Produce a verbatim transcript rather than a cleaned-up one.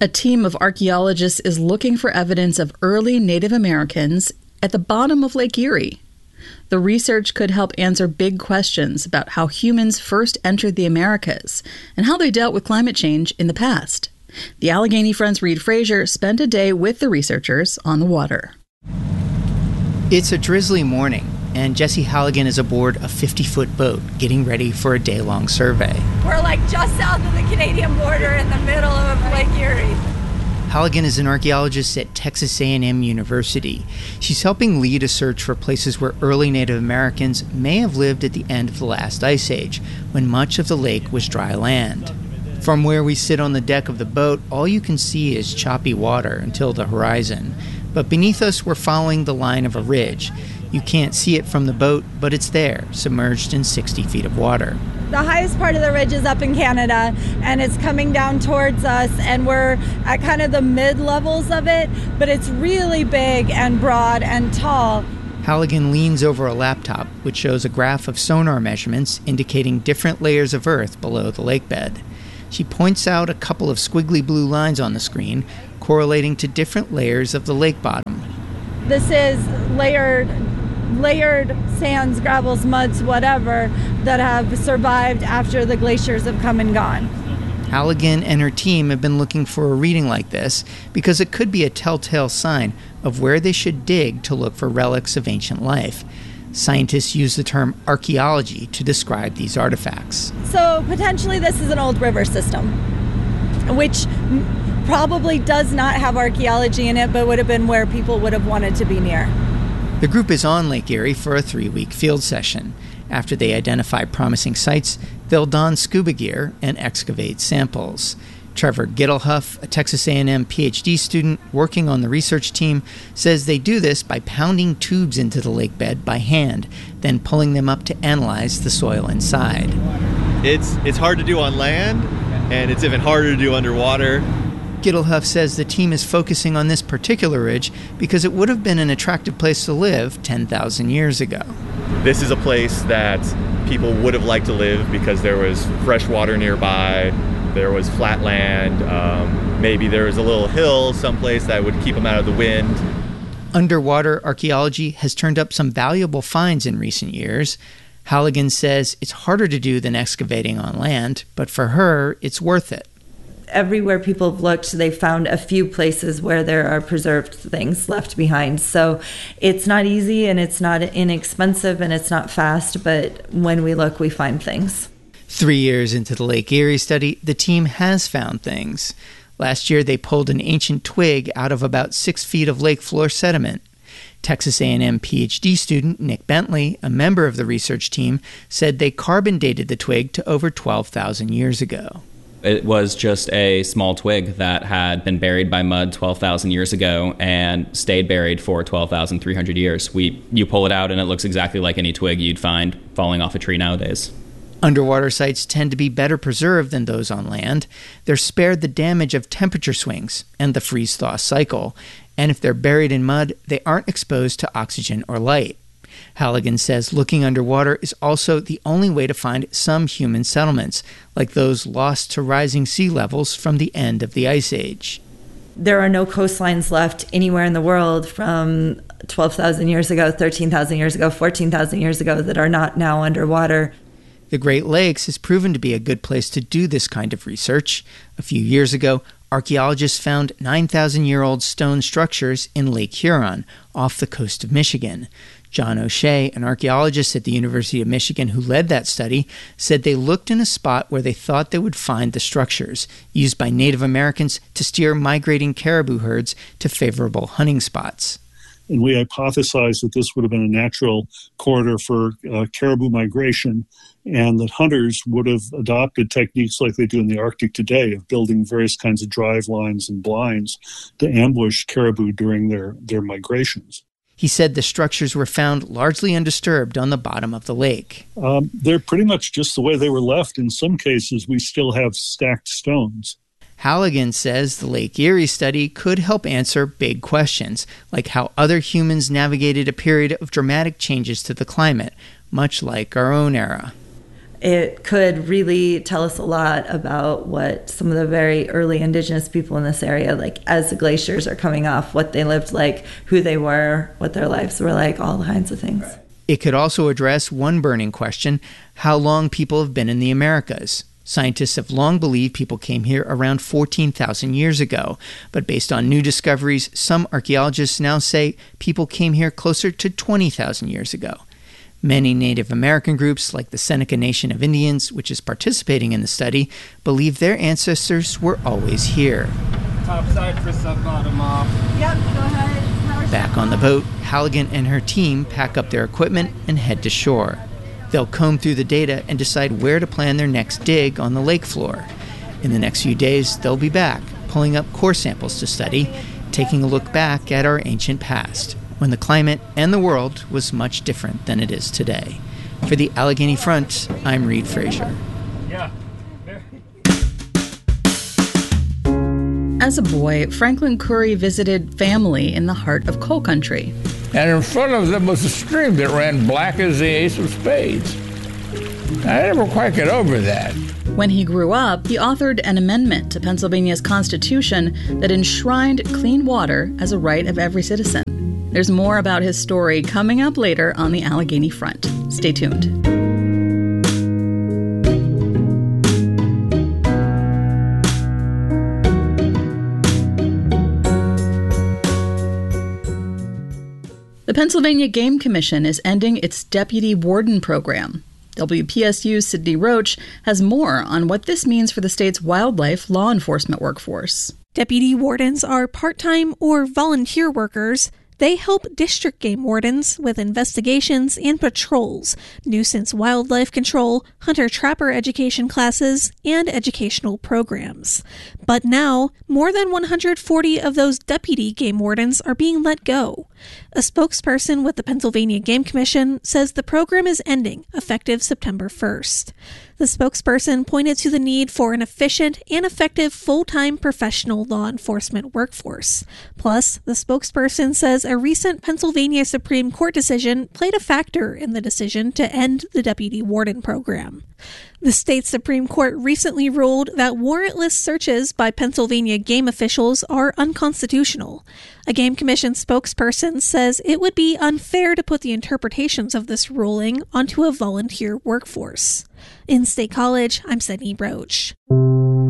A team of archaeologists is looking for evidence of early Native Americans at the bottom of Lake Erie. The research could help answer big questions about how humans first entered the Americas and how they dealt with climate change in the past. The Allegheny Friend's Reed Frazier spent a day with the researchers on the water. It's a drizzly morning, and Jesse Halligan is aboard a fifty-foot boat getting ready for a day-long survey. We're like just south of the Canadian border in the middle of Lake Erie. Halligan is an archaeologist at Texas A and M University. She's helping lead a search for places where early Native Americans may have lived at the end of the last ice age, when much of the lake was dry land. From where we sit on the deck of the boat, all you can see is choppy water until the horizon. But beneath us, we're following the line of a ridge. You can't see it from the boat, but it's there, submerged in sixty feet of water. The highest part of the ridge is up in Canada, and it's coming down towards us, and we're at kind of the mid-levels of it, but it's really big and broad and tall. Halligan leans over a laptop, which shows a graph of sonar measurements indicating different layers of earth below the lake bed. She points out a couple of squiggly blue lines on the screen, correlating to different layers of the lake bottom. This is layered layered sands, gravels, muds, whatever, that have survived after the glaciers have come and gone. Halligan and her team have been looking for a reading like this because it could be a telltale sign of where they should dig to look for relics of ancient life. Scientists use the term archaeology to describe these artifacts. So potentially this is an old river system, which probably does not have archaeology in it, but would have been where people would have wanted to be near. The group is on Lake Erie for a three-week field session. After they identify promising sites, they'll don scuba gear and excavate samples. Trevor Gittlehuff, a Texas A and M P H D student working on the research team, says they do this by pounding tubes into the lake bed by hand, then pulling them up to analyze the soil inside. It's it's hard to do on land, and it's even harder to do underwater. Gittlehuff says the team is focusing on this particular ridge because it would have been an attractive place to live ten thousand years ago. This is a place that people would have liked to live because there was fresh water nearby, there was flat land, um, maybe there was a little hill someplace that would keep them out of the wind. Underwater archaeology has turned up some valuable finds in recent years. Halligan says it's harder to do than excavating on land, but for her, it's worth it. Everywhere people have looked, they found a few places where there are preserved things left behind. So it's not easy and it's not inexpensive and it's not fast, but when we look, we find things. Three years into the Lake Erie study, the team has found things. Last year, they pulled an ancient twig out of about six feet of lake floor sediment. Texas A and M P H D student Nick Bentley, a member of the research team, said they carbon dated the twig to over twelve thousand years ago. It was just a small twig that had been buried by mud twelve thousand years ago and stayed buried for twelve thousand three hundred years. We, you pull it out and it looks exactly like any twig you'd find falling off a tree nowadays. Underwater sites tend to be better preserved than those on land. They're spared the damage of temperature swings and the freeze-thaw cycle. And if they're buried in mud, they aren't exposed to oxygen or light. Halligan says looking underwater is also the only way to find some human settlements, like those lost to rising sea levels from the end of the Ice Age. There are no coastlines left anywhere in the world from twelve thousand years ago, thirteen thousand years ago, fourteen thousand years ago that are not now underwater. The Great Lakes has proven to be a good place to do this kind of research. A few years ago, archaeologists found nine thousand year old stone structures in Lake Huron, off the coast of Michigan. John O'Shea, an archaeologist at the University of Michigan who led that study, said they looked in a spot where they thought they would find the structures, used by Native Americans to steer migrating caribou herds to favorable hunting spots. And we hypothesized that this would have been a natural corridor for uh, caribou migration, and that hunters would have adopted techniques like they do in the Arctic today of building various kinds of drive lines and blinds to ambush caribou during their, their migrations. He said the structures were found largely undisturbed on the bottom of the lake. Um, they're pretty much just the way they were left. In some cases, we still have stacked stones. Halligan says the Lake Erie study could help answer big questions, like how other humans navigated a period of dramatic changes to the climate, much like our own era. it could really tell us a lot about what some of the very early indigenous people in this area, like as the glaciers are coming off, what they lived like, who they were, what their lives were like, all kinds of things. It could also address one burning question: how long people have been in the Americas. Scientists have long believed people came here around fourteen thousand years ago, but based on new discoveries, some archaeologists now say people came here closer to twenty thousand years ago. Many Native American groups, like the Seneca Nation of Indians, which is participating in the study, believe their ancestors were always here. Top side for sub, bottom off. Yep, go ahead. Back on the boat, Halligan and her team pack up their equipment and head to shore. They'll comb through the data and decide where to plan their next dig on the lake floor. In the next few days, they'll be back, pulling up core samples to study, taking a look back at our ancient past, when the climate and the world was much different than it is today. For the Allegheny Front, I'm Reed Frazier. Yeah. As a boy, Franklin Curry visited family in the heart of coal country. And in front of them was a stream that ran black as the ace of spades. I never quite got over that. When he grew up, he authored an amendment to Pennsylvania's Constitution that enshrined clean water as a right of every citizen. There's more about his story coming up later on the Allegheny Front. Stay tuned. The Pennsylvania Game Commission is ending its Deputy Warden program. W P S U's Sydney Roach has more on what this means for the state's wildlife law enforcement workforce. Deputy wardens are part-time or volunteer workers. They help district game wardens with investigations and patrols, nuisance wildlife control, hunter-trapper education classes, and educational programs. But now, more than one hundred forty of those deputy game wardens are being let go. A spokesperson with the Pennsylvania Game Commission says the program is ending, effective September first. The spokesperson pointed to the need for an efficient and effective full-time professional law enforcement workforce. Plus, the spokesperson says a recent Pennsylvania Supreme Court decision played a factor in the decision to end the deputy warden program. The state Supreme Court recently ruled that warrantless searches by Pennsylvania game officials are unconstitutional. A Game Commission spokesperson says it would be unfair to put the interpretations of this ruling onto a volunteer workforce. In State College, I'm Sydney Roach.